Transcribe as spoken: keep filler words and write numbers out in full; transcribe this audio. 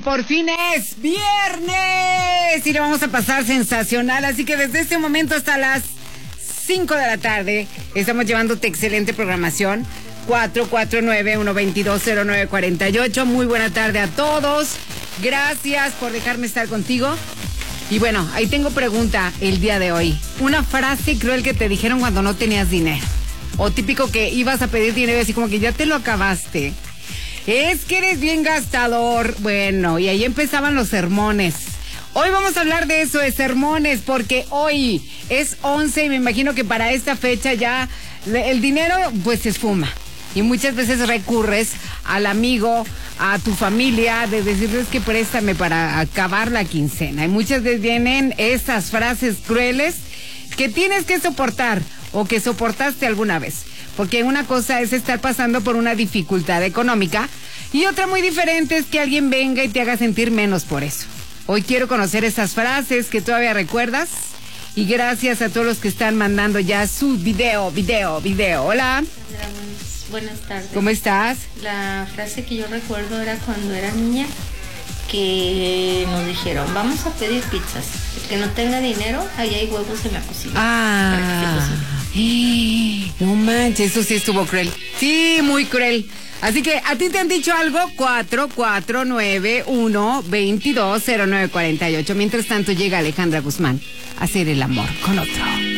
por fin es viernes y lo vamos a pasar sensacional, así que desde este momento hasta las cinco de la tarde estamos llevándote excelente programación. Cuatro cuatro nueve, uno dos dos, cero nueve cuatro ocho. Muy buena tarde a todos, gracias por dejarme estar contigo. Y bueno, ahí tengo pregunta el día de hoy. Una frase cruel que te dijeron cuando no tenías dinero, o típico que ibas a pedir dinero y así como que ya te lo acabaste. Es que eres bien gastador. Bueno, y ahí empezaban los sermones. Hoy vamos a hablar de eso, de sermones, porque hoy es once y me imagino que para esta fecha ya el dinero pues se esfuma. Y muchas veces recurres al amigo, a tu familia, de decirles que préstame para acabar la quincena. Y muchas veces vienen esas frases crueles que tienes que soportar o que soportaste alguna vez. Porque una cosa es estar pasando por una dificultad económica y otra muy diferente es que alguien venga y te haga sentir menos por eso. Hoy quiero conocer esas frases que todavía recuerdas y gracias a todos los que están mandando ya su video, video, video. Hola. Hola, buenas tardes. ¿Cómo estás? La frase que yo recuerdo era cuando era niña, que nos dijeron, vamos a pedir pizzas. El que no tenga dinero, ahí hay huevos en la cocina. Ah, no manches, eso sí estuvo cruel. Sí, muy cruel. Así que, ¿a ti te han dicho algo? cuatro cuatro nueve, uno dos dos, cero nueve cuatro ocho. Mientras tanto, llega Alejandra Guzmán a hacer el amor con otro.